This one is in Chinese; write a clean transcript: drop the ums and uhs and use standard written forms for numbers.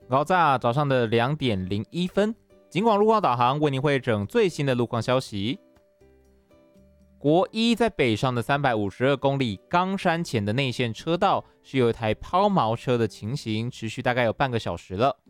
早上的2:01，警广路况导航为您汇整最新的路况消息。国一在北上的352公里冈山前的内线车道是有一台抛锚车的情形，持续大概有半个小时了。